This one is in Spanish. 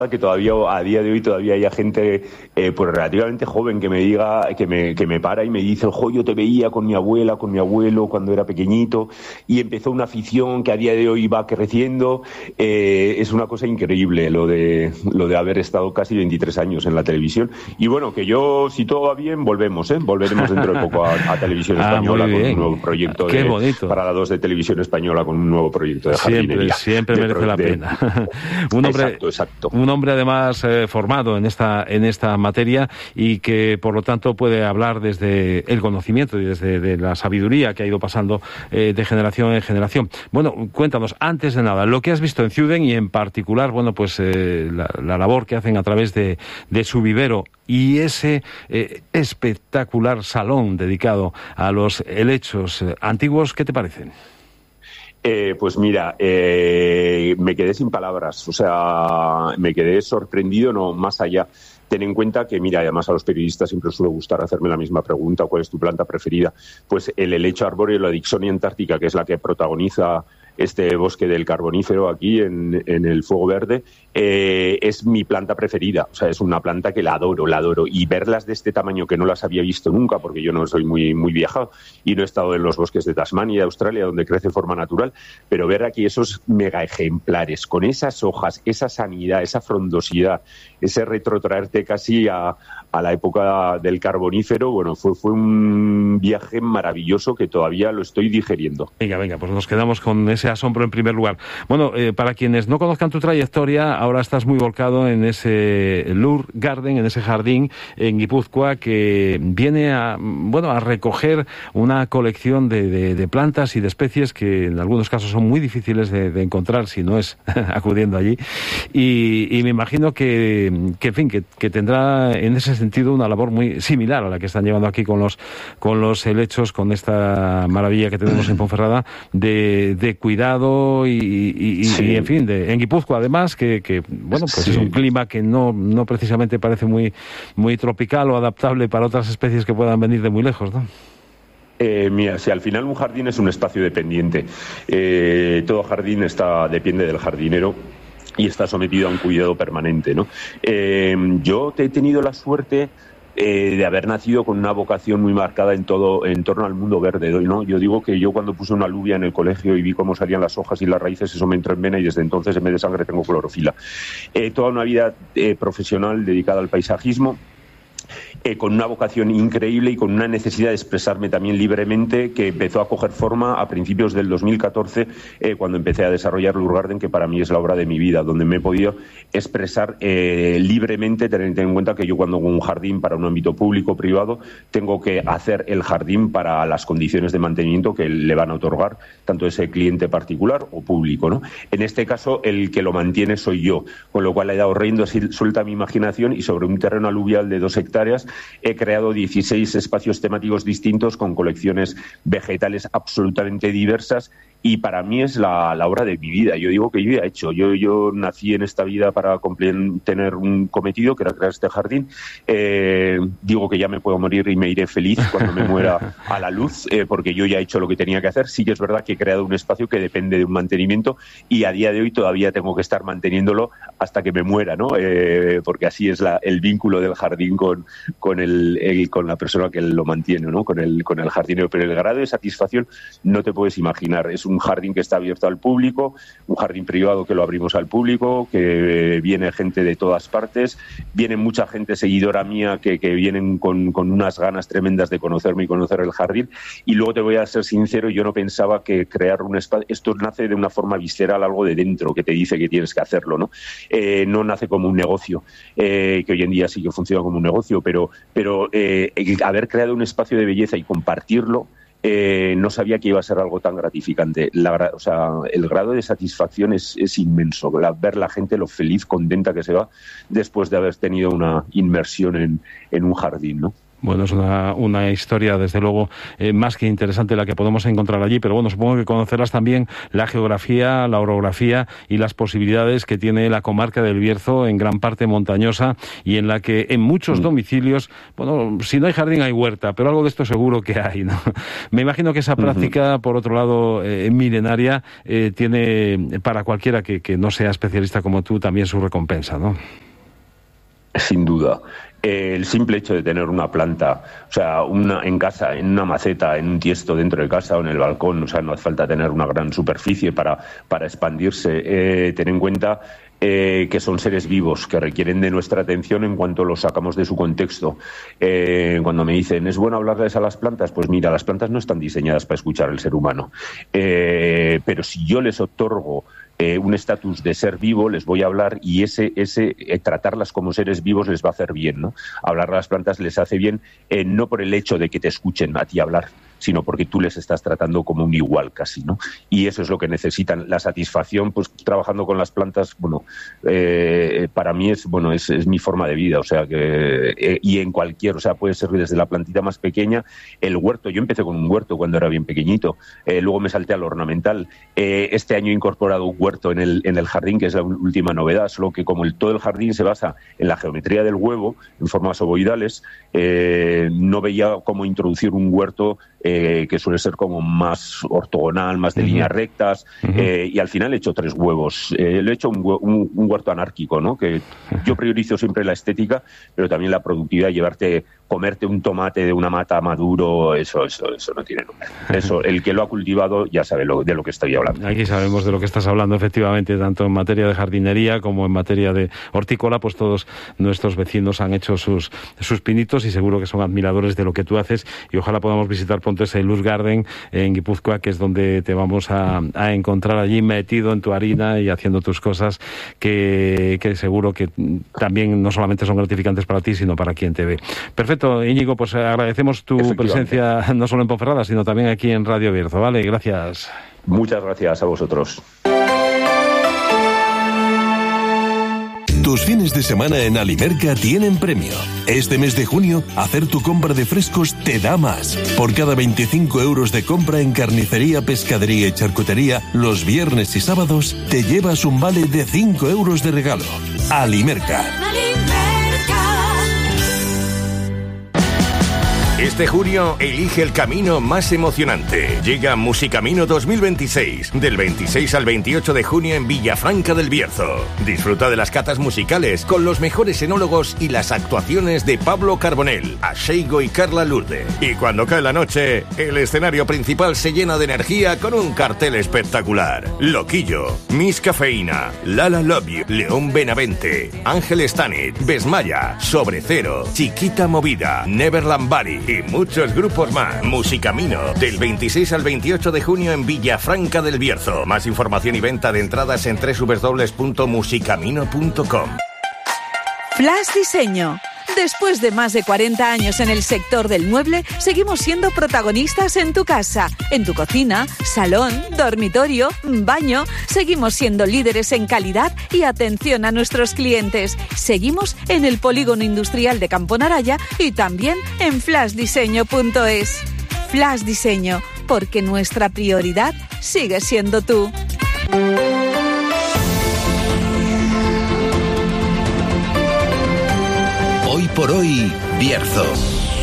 que todavía a día de hoy todavía haya gente pues relativamente joven que me diga, que me para y me dice, ojo, yo te veía con mi abuela, con mi abuelo cuando era pequeñito, y empezó una afición que a día de hoy va creciendo. Es una cosa increíble lo de haber estado casi 23 años en la televisión. Y bueno, que yo, si todo va bien, volveremos dentro de poco a Televisión Española con un nuevo proyecto para la 2 de Televisión Española, con un nuevo proyecto de jardinería. Siempre merece la pena. Exacto. Un hombre además formado en esta materia, y que por lo tanto puede hablar desde el conocimiento y desde de la sabiduría que ha ido pasando de generación en generación. Bueno, cuéntanos, antes de nada, lo que has visto en Ciuden, y en particular, bueno, pues la labor que hacen a través de su vivero y ese espectacular salón dedicado a los helechos antiguos, ¿qué te parecen? Pues mira, me quedé sin palabras, o sea, me quedé sorprendido, no más allá. Ten en cuenta que, mira, además a los periodistas siempre os suele gustar hacerme la misma pregunta, ¿cuál es tu planta preferida? Pues el helecho arbóreo, la Dicksonia antártica, que es la que protagoniza este bosque del Carbonífero aquí en el Fuego Verde, es mi planta preferida. O sea, es una planta que la adoro. Y verlas de este tamaño, que no las había visto nunca, porque yo no soy muy viajado y no he estado en los bosques de Tasmania y de Australia, donde crece de forma natural, pero ver aquí esos mega ejemplares con esas hojas, esa sanidad, esa frondosidad, ese retrotraerte casi a la época del Carbonífero, bueno, fue un viaje maravilloso que todavía lo estoy digeriendo. Venga, pues nos quedamos con ese asombro en primer lugar. Bueno, para quienes no conozcan tu trayectoria, ahora estás muy volcado en ese Lure Garden, en ese jardín en Guipúzcoa, que viene a recoger una colección de plantas y de especies que en algunos casos son muy difíciles de encontrar si no es acudiendo allí, y me imagino que tendrá en ese sentido una labor muy similar a la que están llevando aquí con los helechos, con esta maravilla que tenemos en Ponferrada de cuidado y en fin, en Guipúzcoa además, que bueno, pues sí, es un clima que no precisamente parece muy tropical o adaptable para otras especies que puedan venir de muy lejos, ¿no? Mira, si al final un jardín es un espacio dependiente, todo jardín depende del jardinero y está sometido a un cuidado permanente, ¿no? Yo he tenido la suerte de haber nacido con una vocación muy marcada en torno al mundo verde, ¿no? Yo digo que yo, cuando puse una alubia en el colegio y vi cómo salían las hojas y las raíces, eso me entró en vena, y desde entonces en vez de sangre tengo clorofila. Toda una vida profesional dedicada al paisajismo, con una vocación increíble y con una necesidad de expresarme también libremente, que empezó a coger forma a principios del 2014, cuando empecé a desarrollar Lure Garden, que para mí es la obra de mi vida, donde me he podido expresar libremente, teniendo en cuenta que yo, cuando hago un jardín para un ámbito público o privado, tengo que hacer el jardín para las condiciones de mantenimiento que le van a otorgar tanto ese cliente particular o público, ¿no? En este caso, el que lo mantiene soy yo, con lo cual he dado rienda suelta a mi imaginación, y sobre un terreno aluvial de 2 hectáreas he creado 16 espacios temáticos distintos con colecciones vegetales absolutamente diversas, y para mí es la obra de mi vida. Yo digo que yo ya he hecho. Yo nací en esta vida para tener un cometido, que era crear este jardín. Digo que ya me puedo morir y me iré feliz cuando me muera a la luz, porque yo ya he hecho lo que tenía que hacer. Sí que es verdad que he creado un espacio que depende de un mantenimiento, y a día de hoy todavía tengo que estar manteniéndolo hasta que me muera, ¿no? Porque así es el vínculo del jardín con la persona que lo mantiene, ¿no? Con el jardinero. Pero el grado de satisfacción no te puedes imaginar. Es un jardín que está abierto al público, un jardín privado que lo abrimos al público, que viene gente de todas partes, viene mucha gente seguidora mía que vienen con unas ganas tremendas de conocerme y conocer el jardín. Y luego te voy a ser sincero, yo no pensaba que crear un espacio, esto nace de una forma visceral, algo de dentro que te dice que tienes que hacerlo, ¿no? No nace como un negocio, que hoy en día sí que funciona como un negocio, pero el haber creado un espacio de belleza y compartirlo, no sabía que iba a ser algo tan gratificante. El grado de satisfacción es inmenso. Ver la gente lo feliz, contenta que se va después de haber tenido una inmersión en un jardín, ¿no? Bueno, es una historia, desde luego, más que interesante la que podemos encontrar allí, pero bueno, supongo que conocerás también la geografía, la orografía y las posibilidades que tiene la comarca del Bierzo, en gran parte montañosa, y en la que en muchos domicilios, bueno, si no hay jardín hay huerta, pero algo de esto seguro que hay, ¿no? Me imagino que esa práctica, por otro lado, milenaria, tiene para cualquiera que no sea especialista como tú también su recompensa, ¿no? Sin duda. El simple hecho de tener una planta, o sea, en casa, en una maceta, en un tiesto dentro de casa o en el balcón, o sea, no hace falta tener una gran superficie para expandirse. Ten en cuenta que son seres vivos que requieren de nuestra atención en cuanto los sacamos de su contexto. Cuando me dicen, ¿es bueno hablarles a las plantas? Pues mira, las plantas no están diseñadas para escuchar al ser humano. Pero si yo les otorgo un estatus de ser vivo, les voy a hablar, y tratarlas como seres vivos les va a hacer bien, ¿no? Hablar a las plantas les hace bien, no por el hecho de que te escuchen a ti hablar, sino porque tú les estás tratando como un igual casi, ¿no? Y eso es lo que necesitan. La satisfacción, pues trabajando con las plantas, bueno, para mí es mi forma de vida, o sea que y en cualquier, o sea, puede ser desde la plantita más pequeña, el huerto. Yo empecé con un huerto cuando era bien pequeñito, luego me salté al ornamental. Este año he incorporado un huerto en el jardín, que es la última novedad, solo que como todo el jardín se basa en la geometría del huevo, en formas ovoidales, no veía cómo introducir un huerto que suele ser como más ortogonal, más de líneas rectas, y al final he hecho 3 huevos. Le he hecho un huerto anárquico, ¿no? Que yo priorizo siempre la estética, pero también la productividad. Comerte un tomate de una mata maduro, eso no tiene nombre. Eso, el que lo ha cultivado ya sabe de lo que estoy hablando. Aquí sabemos de lo que estás hablando, efectivamente, tanto en materia de jardinería como en materia de hortícola, pues todos nuestros vecinos han hecho sus pinitos y seguro que son admiradores de lo que tú haces, y ojalá podamos visitar pronto ese Luz Garden en Guipúzcoa, que es donde te vamos a encontrar allí metido en tu harina y haciendo tus cosas, que seguro que también no solamente son gratificantes para ti, sino para quien te ve. Perfecto, Íñigo, pues agradecemos tu presencia no solo en Ponferrada, sino también aquí en Radio Bierzo, ¿vale? Gracias. Muchas gracias a vosotros. Tus fines de semana en Alimerca tienen premio. Este mes de junio, hacer tu compra de frescos te da más. Por cada 25 euros de compra en carnicería, pescadería y charcutería, los viernes y sábados, te llevas un vale de 5 euros de regalo. Alimerca. Este junio elige el camino más emocionante. Llega Musicamino 2026, del 26 al 28 de junio en Villafranca del Bierzo. Disfruta de las catas musicales con los mejores enólogos y las actuaciones de Pablo Carbonell, Asheigo y Carla Lourde. Y cuando cae la noche, el escenario principal se llena de energía con un cartel espectacular. Loquillo, Miss Cafeína, Lala Love You, León Benavente, Ángel Stanit, Besmaya, Sobre Cero, Chiquita Movida, Neverland Bari y muchos grupos más. Musicamino, del 26 al 28 de junio en Villafranca del Bierzo. Más información y venta de entradas en www.musicamino.com. Flash Diseño. Después de más de 40 años en el sector del mueble, seguimos siendo protagonistas en tu casa, en tu cocina, salón, dormitorio, baño. Seguimos siendo líderes en calidad y atención a nuestros clientes. Seguimos en el Polígono Industrial de Campo Naraya y también en flashdiseño.es. Flash Diseño, porque nuestra prioridad sigue siendo tú. Hoy por hoy, Bierzo.